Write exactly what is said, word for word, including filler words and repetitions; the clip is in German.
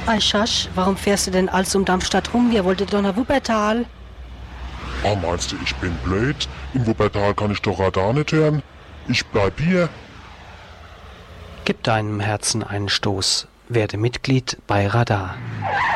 Aischasch, warum fährst du denn alles um Darmstadt rum? Wir wollten doch nach Wuppertal. Ah, meinst du, ich bin blöd? In Wuppertal kann ich doch Radar nicht hören. Ich bleib hier. Gib deinem Herzen einen Stoß. Werde Mitglied bei Radar.